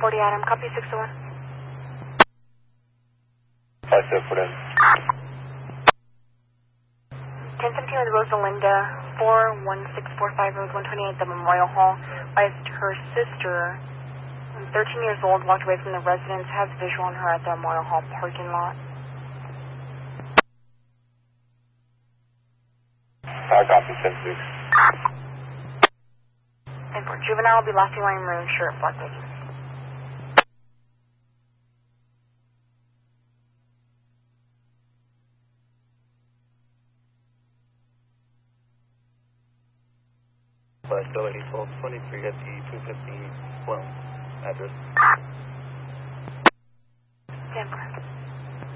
40 Adam, copy 601. 504 then. 1017 with Rosalinda, 41645 Road 128, the Memorial Hall. Advised her sister, 13 years old, walked away from the residence, has visual on her at the Memorial Hall parking lot. Copy 76. And for juvenile, will be last in line maroon shirt, black lady. Liability 1223 at the 215 Sloan address. Denver.